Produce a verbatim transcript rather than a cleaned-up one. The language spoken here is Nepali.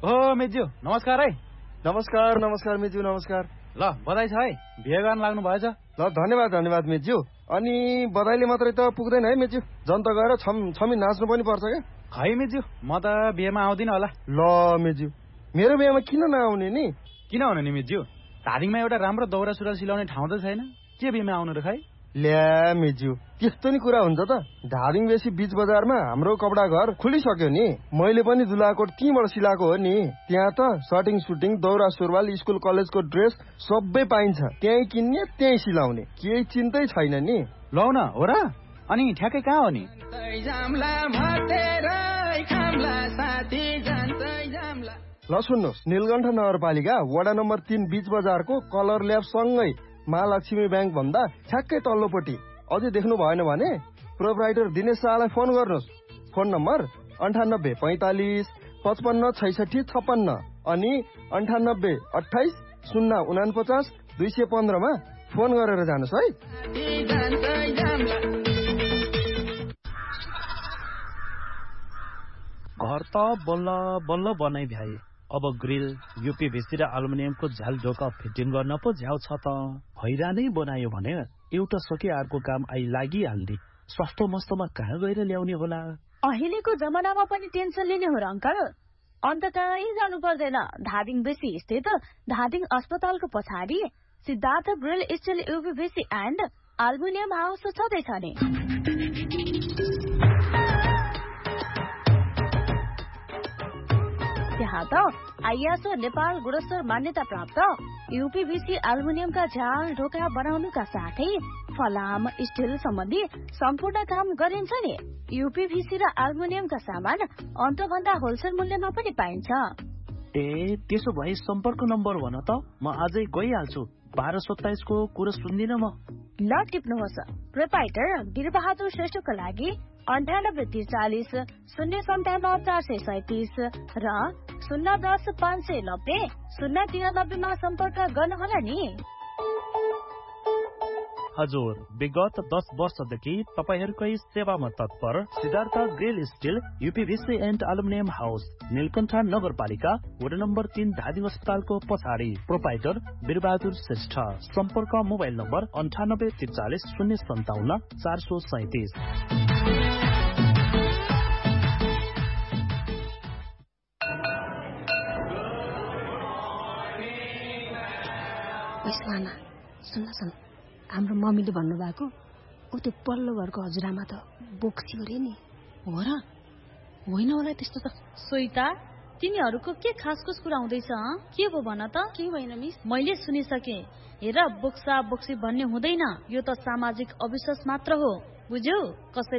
ओ मेज्यू नमस्कार है। नमस्कार नमस्कार मेज्यू नमस्कार। ल बधाई छ है, बिहे गर्न लाग्नु भएछ। ल धन्यवाद धन्यवाद मेज्यू। अनि बधाईले मात्रै त पुग्दैन है मेज्यू, जनता गएर छम छमी नाच्नु पनि पर्छ क्या। खै मेज्यू, म त बिहेमा आउँदिन होला। ल मेज्यू, मेरो बिहेमा किन नआउने नि? किन हुनु नि मेज्यू, धादिङमा एउटा राम्रो दौरा सुरुवाल सिलाउने ठाउँ त छैन, के बिहेमा आउनु र खै? ल्या मेज्यू, त्यस्तो नि कुरा हुन्छ त। धादिङ बेसी बीच बजारमा हाम्रो कपडा घर खुलिसक्यो नि। मैले पनि दुलाकोट त्यहीँबाट सिलाएको हो नि। त्यहाँ त सर्टिङ सुटिङ दौरा सुरुवाल स्कुल कलेजको ड्रेस सबै पाइन्छ। त्यहीँ किन्ने त्यहीँ सिलाउने, केही चिन्तै छैन नि। लौ न हो र। अनि ठ्याक्कै कहाँ हो नि? ल सुन्नुहोस्, नीलकण्ठ नगरपालिका वडा नम्बर तीन बीच बजारको कलर ल्याब सँगै महालक्ष्मी ब्याङ्क भन्दा ठ्याक्कै तल्लोपट्टि। अझै देख्नु भएन भने प्रोपराइटर दिनेश शाहलाई फोन गर्नुहोस्। फोन नम्बर अन्ठानब्बे पैँतालिस पचपन्न छैसठी छप्पन्न अनि अन्ठानब्बे अठाइस शून्य उनापचास दुई सय पन्ध्रमा फोन गरेर जानुहोस् है। घर त बल्ल बल्ल बनाइ भ्याए, अब ग्रिल युपीभीसी र एल्युमिनियमको झ्याल ढोका फिटिङ गर्न पो झ्याउ छ त। हैरानै बनायो भने एउटा सके अर्को काम आई लागिहाल्ने। सस्तो मस्तोमा कहाँ गएर ल्याउने होला? अहिलेको जमानामा पनि टेन्सन लिने हो र अङ्कल? अन्त कहीँ जानु पर्दैन। धादिङ बेसी स्थित धादिङ अस्पतालको पछाडि Siddhartha grill still युपीभीसी and aluminium house छँदैछ नि। त्यहाँ त आइएसओ नेपाल गुणस्तर मान्यता प्राप्त युपीभीसी एल्युमिनियमका झ्याल ढोका बनाउनुका साथै फलाम स्टिल सम्बन्धी सम्पूर्ण काम गरिन्छ नि। युपीभीसी र एल्युमिनियमका सामान अन्तभन्दा होलसेल मूल्यमा पनि पाइन्छ। ए त्यसो भए सम्पर्क नम्बर भन त, म आजै गइहाल्छु। बाह्र सत्ताइसको कुरो सुन्दिन म। ल टिप्नुहोस्, प्रोपाइटर वीरबहादुर श्रेष्ठको लागि अन्ठानब्बे त्रिचालिस शून्य सन्ताउन्न चार सय सैतिस र शून्य दस पाँच सय नब्बे शून्य तिरानब्बेमा सम्पर्क गर्नुहोला नि। हजुर, विगत दस वर्षदेखि तपाईहरूकै सेवामा तत्पर Siddhartha grill still युपीभीसी and aluminium house, Neelkanth नगरपालिका वडा नम्बर तीन धादिङ अस्पतालको पछाडि। प्रोपाइटर वीरबहादुर श्रेष्ठ। सम्पर्क मोबाइल नम्बर अन्ठानब्बे त्रिचालिस शून्य सन्ताउन्न चार सय सैतिस। सुन्न सुन, हाम्रो मम्मीले भन्नुभएको ऊ त्यो पल्लो घरको हजुरआमा त बोक्सी अरे नि। हो र? होइन होला त्यस्तो त। स्वेता, तिनीहरूको के खासखुस कुरा हुँदैछ? के हो भन त? के होइन मिस, मैले सुनिसके। हेर, बोक्सा बोक्सी भन्ने हुँदैन, यो त सामाजिक अविश्वास मात्र हो, बुझ्यौ? कसै